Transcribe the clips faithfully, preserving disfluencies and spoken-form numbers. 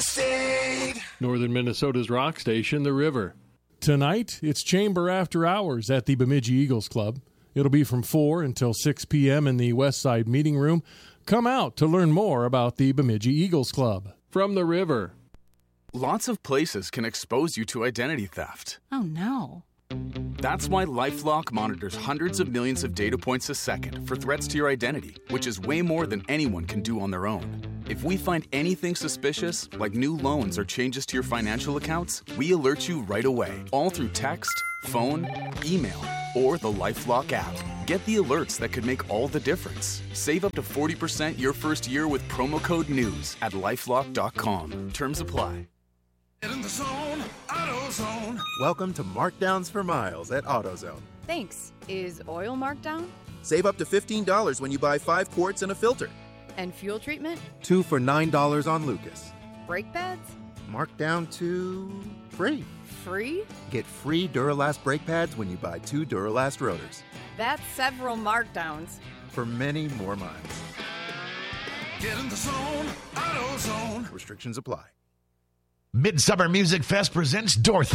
State. Northern Minnesota's rock station, The River. Tonight, it's Chamber After Hours at the Bemidji Eagles Club. It'll be from four until six p.m. in the West Side Meeting Room. Come out to learn more about the Bemidji Eagles Club. From The River. Lots of places can expose you to identity theft. Oh, no. That's why LifeLock monitors hundreds of millions of data points a second for threats to your identity, which is way more than anyone can do on their own. If we find anything suspicious, like new loans or changes to your financial accounts, we alert you right away, all through text, phone, email, or the LifeLock app. Get the alerts that could make all the difference. Save up to forty percent your first year with promo code NEWS at lifelock dot com. Terms apply. In the zone, AutoZone. Welcome to Markdowns for Miles at AutoZone. Thanks. Is oil marked down? Save up to fifteen dollars when you buy five quarts and a filter. And fuel treatment? Two for nine dollars on Lucas. Brake pads? Marked down to free. Free? Get free Duralast brake pads when you buy two Duralast rotors. That's several markdowns. For many more miles. Get in the zone, AutoZone. Restrictions apply. Midsummer Music Fest presents Dorothy,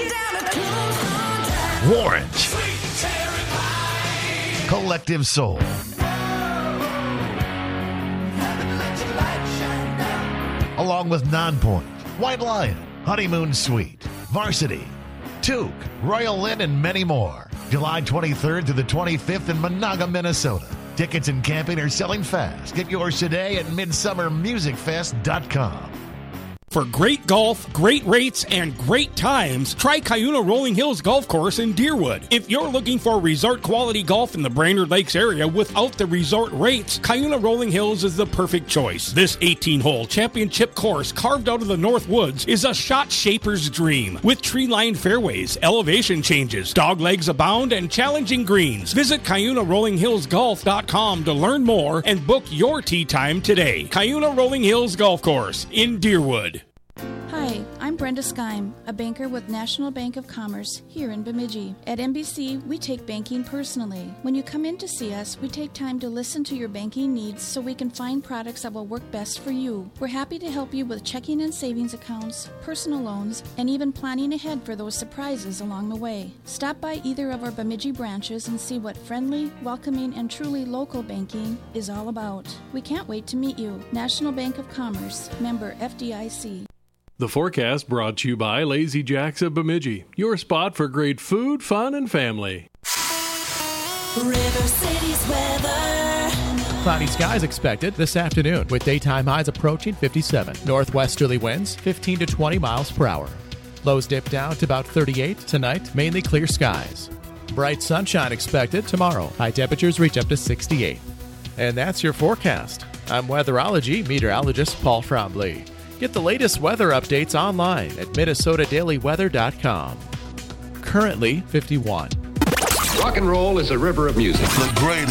Warrant, Collective Soul, along with Nonpoint, White Lion, Honeymoon Suite, Varsity, Toque, Royal Lynn, and many more. July twenty-third through the twenty-fifth in Monaga, Minnesota. Tickets and camping are selling fast. Get yours today at midsummer music fest dot com. For great golf, great rates, and great times, try Cuyuna Rolling Hills Golf Course in Deerwood. If you're looking for resort-quality golf in the Brainerd Lakes area without the resort rates, Cuyuna Rolling Hills is the perfect choice. This eighteen-hole championship course carved out of the North Woods is a shot shaper's dream. With tree-lined fairways, elevation changes, doglegs abound, and challenging greens. Visit Cuyuna Rolling Hills Golf dot com to learn more and book your tee time today. Cuyuna Rolling Hills Golf Course in Deerwood. Hi, I'm Brenda Skeim, a banker with National Bank of Commerce here in Bemidji. At N B C, we take banking personally. When you come in to see us, we take time to listen to your banking needs so we can find products that will work best for you. We're happy to help you with checking and savings accounts, personal loans, and even planning ahead for those surprises along the way. Stop by either of our Bemidji branches and see what friendly, welcoming, and truly local banking is all about. We can't wait to meet you. National Bank of Commerce, member F D I C. The forecast brought to you by Lazy Jacks of Bemidji, your spot for great food, fun, and family. River City's weather. Cloudy skies expected this afternoon with daytime highs approaching fifty-seven. Northwesterly winds fifteen to twenty miles per hour. Lows dip down to about thirty-eight. Tonight, mainly clear skies. Bright sunshine expected tomorrow. High temperatures reach up to sixty-eight. And that's your forecast. I'm weatherology meteorologist Paul Trombley. Get the latest weather updates online at minnesota daily weather dot com. Currently fifty-one. Rock and roll is a river of music. The greatest.